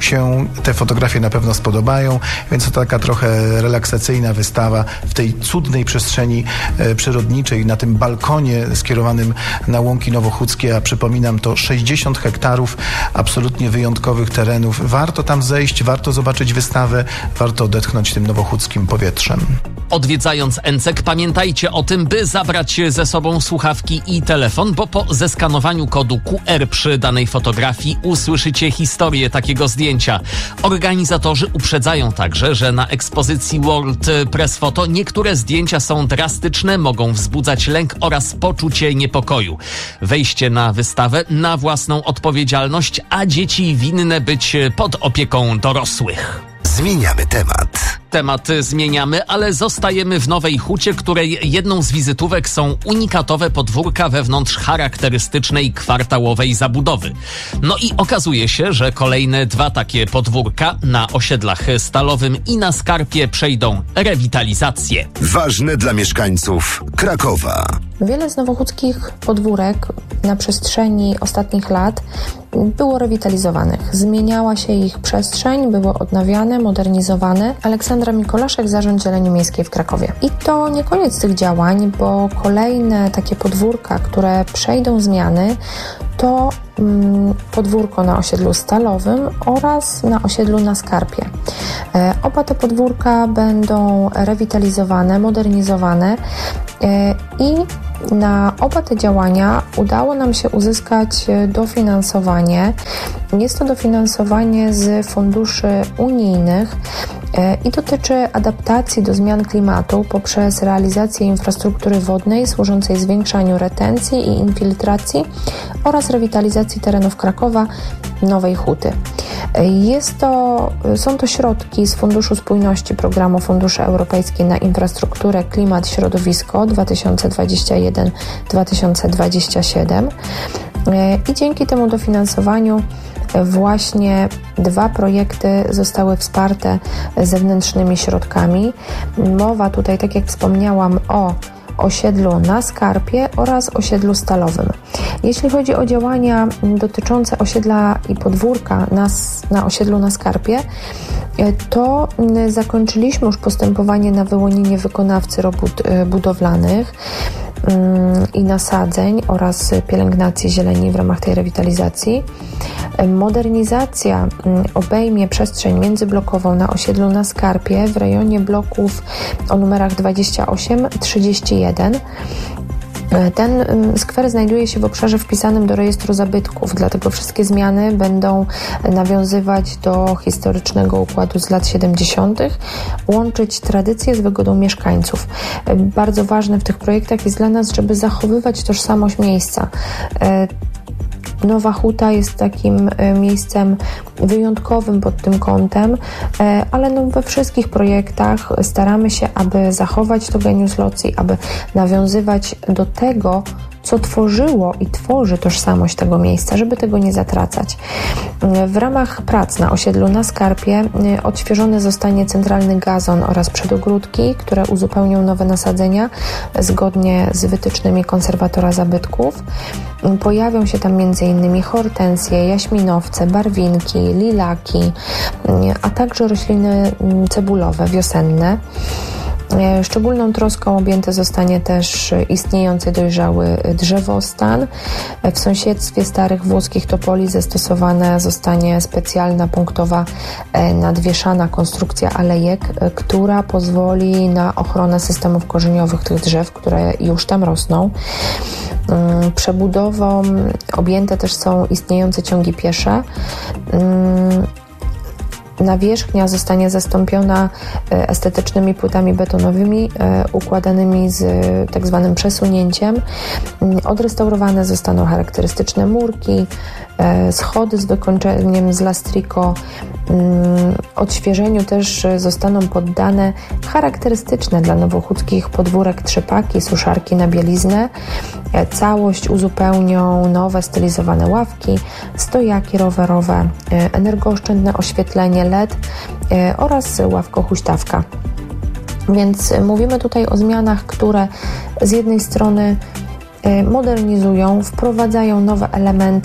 się te fotografie na pewno spodobają, więc to taka trochę relaksacyjna wystawa w tej cudnej przestrzeni e, przyrodniczej, na tym balkonie skierowanym na łąki nowochódzkie, a przypominam, to sześćdziesiąt hektarów absolutnie wyjątkowych terenów. Warto tam zejść, warto zobaczyć wystawę, warto odetchnąć tym nowochódzkim powietrzem. Odwiedzając Encek, pamiętajcie o tym, by zabrać ze sobą słuchawki i telefon, bo po zeskanowaniu kodu Q R przy danej fotografii usłyszycie historię takiego zdjęcia. Organizatorzy uprzedzają także, że na ekspozycji World Press Photo niektóre zdjęcia są drastyczne, mogą wzbudzać lęk oraz poczucie niepokoju. Wejście na wystawę na własną odpowiedzialność, a dzieci winne być pod opieką dorosłych. Zmieniamy temat. Temat zmieniamy, ale zostajemy w Nowej Hucie, której jedną z wizytówek są unikatowe podwórka wewnątrz charakterystycznej kwartałowej zabudowy. No i okazuje się, że kolejne dwa takie podwórka na osiedlach Stalowym i na Skarpie przejdą rewitalizację. Ważne dla mieszkańców Krakowa. Wiele z nowochódzkich podwórek na przestrzeni ostatnich lat było rewitalizowanych. Zmieniała się ich przestrzeń, były odnawiane, modernizowane. Aleksandra Mikolaszek, Zarząd Zieleni Miejskiej w Krakowie. I to nie koniec tych działań, bo kolejne takie podwórka, które przejdą zmiany, to mm, podwórko na osiedlu Stalowym oraz na osiedlu na Skarpie. E, oba te podwórka będą rewitalizowane, modernizowane e, i na oba te działania udało nam się uzyskać dofinansowanie. Jest to dofinansowanie z funduszy unijnych i dotyczy adaptacji do zmian klimatu poprzez realizację infrastruktury wodnej służącej zwiększaniu retencji i infiltracji oraz rewitalizacji terenów Krakowa, Nowej Huty. Jest to, są to środki z Funduszu Spójności Programu Funduszy Europejskie na infrastrukturę Klimat Środowisko dwa tysiące dwadzieścia jeden do dwa tysiące dwudziestego siódmego i dzięki temu dofinansowaniu właśnie dwa projekty zostały wsparte zewnętrznymi środkami. Mowa tutaj, tak jak wspomniałam, o osiedlu na Skarpie oraz osiedlu Stalowym. Jeśli chodzi o działania dotyczące osiedla i podwórka na, na osiedlu na Skarpie, to zakończyliśmy już postępowanie na wyłonienie wykonawcy robót budowlanych i nasadzeń oraz pielęgnacji zieleni w ramach tej rewitalizacji. Modernizacja obejmie przestrzeń międzyblokową na osiedlu na Skarpie w rejonie bloków o numerach dwadzieścia osiem trzydzieści jeden. Ten skwer znajduje się w obszarze wpisanym do rejestru zabytków, dlatego wszystkie zmiany będą nawiązywać do historycznego układu z lat siedemdziesiątych, łączyć tradycje z wygodą mieszkańców. Bardzo ważne w tych projektach jest dla nas, żeby zachowywać tożsamość miejsca. Nowa Huta jest takim miejscem wyjątkowym pod tym kątem, ale no we wszystkich projektach staramy się, aby zachować to genius loci, aby nawiązywać do tego, co tworzyło i tworzy tożsamość tego miejsca, żeby tego nie zatracać. W ramach prac na osiedlu na Skarpie odświeżony zostanie centralny gazon oraz przedogródki, które uzupełnią nowe nasadzenia zgodnie z wytycznymi konserwatora zabytków. Pojawią się tam między innymi hortensje, jaśminowce, barwinki, lilaki, a także rośliny cebulowe, wiosenne. Szczególną troską objęty zostanie też istniejący dojrzały drzewostan. W sąsiedztwie starych włoskich topoli zastosowana zostanie specjalna punktowa nadwieszana konstrukcja alejek, która pozwoli na ochronę systemów korzeniowych tych drzew, które już tam rosną. Przebudową objęte też są istniejące ciągi piesze. Nawierzchnia zostanie zastąpiona estetycznymi płytami betonowymi układanymi z tak zwanym przesunięciem. Odrestaurowane zostaną charakterystyczne murki, schody z wykończeniem z lastriko. Odświeżeniu też zostaną poddane charakterystyczne dla nowochódzkich podwórek trzepaki, suszarki na bieliznę. Całość uzupełnią nowe stylizowane ławki, stojaki rowerowe, energooszczędne oświetlenie L E D oraz ławko-huśtawka. Więc mówimy tutaj o zmianach, które z jednej strony modernizują, wprowadzają nowe elementy,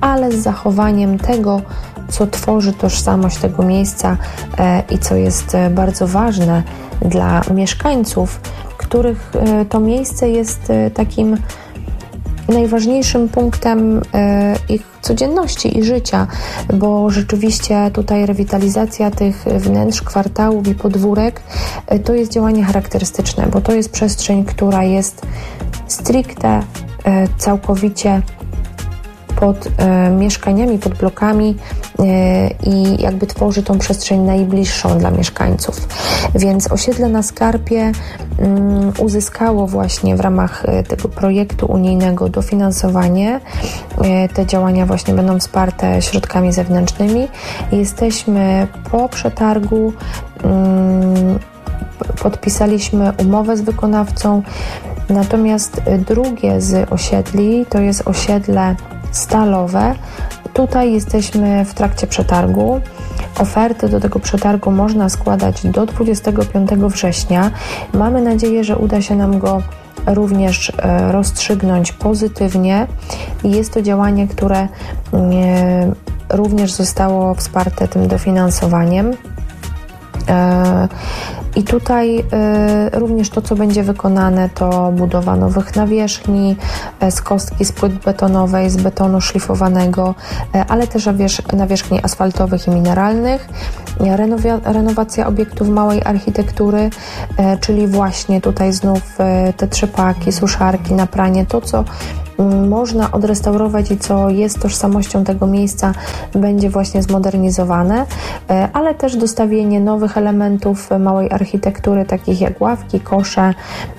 ale z zachowaniem tego, co tworzy tożsamość tego miejsca i co jest bardzo ważne dla mieszkańców, których to miejsce jest takim najważniejszym punktem ich codzienności i życia, bo rzeczywiście tutaj rewitalizacja tych wnętrz, kwartałów i podwórek to jest działanie charakterystyczne, bo to jest przestrzeń, która jest stricte, całkowicie pod e, mieszkaniami, pod blokami e, i jakby tworzy tą przestrzeń najbliższą dla mieszkańców. Więc osiedle na Skarpie mm, uzyskało właśnie w ramach e, tego projektu unijnego dofinansowanie. E, te działania właśnie będą wsparte środkami zewnętrznymi. Jesteśmy po przetargu, mm, podpisaliśmy umowę z wykonawcą, natomiast drugie z osiedli to jest osiedle Stalowe. Tutaj jesteśmy w trakcie przetargu. Oferty do tego przetargu można składać do dwudziestego piątego września. Mamy nadzieję, że uda się nam go również rozstrzygnąć pozytywnie. Jest to działanie, które również zostało wsparte tym dofinansowaniem. I tutaj y, również to, co będzie wykonane, to budowa nowych nawierzchni z kostki, z płyt betonowej, z betonu szlifowanego, y, ale też nawierzchni asfaltowych i mineralnych, renowia, renowacja obiektów małej architektury, y, czyli właśnie tutaj znów y, te trzepaki, suszarki na pranie, to co można odrestaurować i co jest tożsamością tego miejsca, będzie właśnie zmodernizowane, ale też dostawienie nowych elementów małej architektury, takich jak ławki, kosze,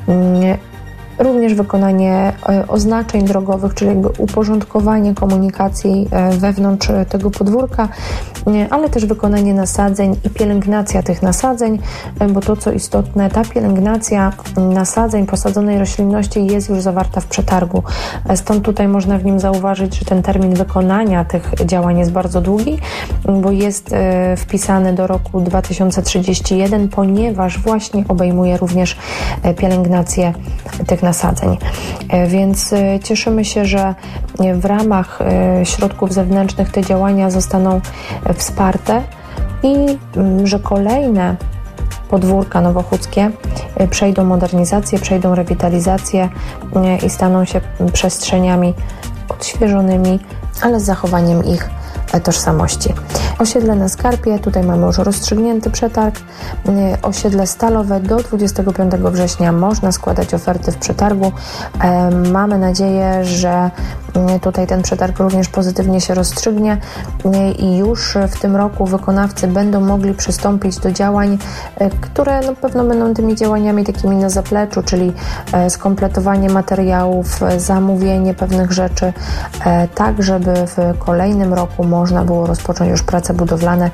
również wykonanie oznaczeń drogowych, czyli jakby uporządkowanie komunikacji wewnątrz tego podwórka, ale też wykonanie nasadzeń i pielęgnacja tych nasadzeń, bo to, co istotne, ta pielęgnacja nasadzeń, posadzonej roślinności jest już zawarta w przetargu. Stąd tutaj można w nim zauważyć, że ten termin wykonania tych działań jest bardzo długi, bo jest wpisany do roku dwa tysiące trzydziesty pierwszy, ponieważ właśnie obejmuje również pielęgnację tych nasadzeń. Więc cieszymy się, że w ramach środków zewnętrznych te działania zostaną wsparte i że kolejne podwórka nowochódzkie przejdą modernizację, przejdą rewitalizację i staną się przestrzeniami odświeżonymi, ale z zachowaniem ich tożsamości. Osiedle na Skarpie, tutaj mamy już rozstrzygnięty przetarg. Osiedle Stalowe do dwudziestego piątego września można składać oferty w przetargu. Mamy nadzieję, że tutaj ten przetarg również pozytywnie się rozstrzygnie i już w tym roku wykonawcy będą mogli przystąpić do działań, które na pewno będą tymi działaniami takimi na zapleczu, czyli skompletowanie materiałów, zamówienie pewnych rzeczy, tak żeby w kolejnym roku można było rozpocząć już prace budowlane,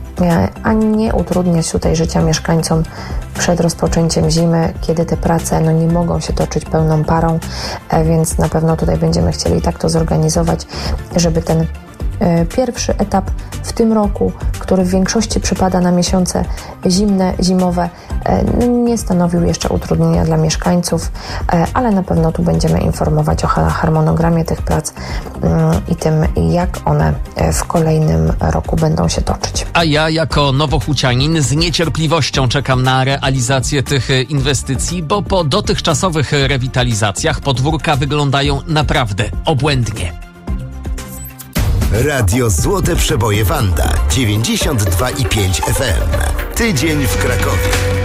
a nie utrudniać tutaj życia mieszkańcom przed rozpoczęciem zimy, kiedy te prace no, nie mogą się toczyć pełną parą, więc na pewno tutaj będziemy chcieli tak to zorganizować, żeby ten pierwszy etap w tym roku, który w większości przypada na miesiące zimne, zimowe, nie stanowił jeszcze utrudnienia dla mieszkańców, ale na pewno tu będziemy informować o harmonogramie tych prac i tym, jak one w kolejnym roku będą się toczyć. A ja jako nowohucianin z niecierpliwością czekam na realizację tych inwestycji, bo po dotychczasowych rewitalizacjach podwórka wyglądają naprawdę obłędnie. Radio Złote Przeboje Wanda dziewięćdziesiąt dwa i pięć F M. Tydzień w Krakowie.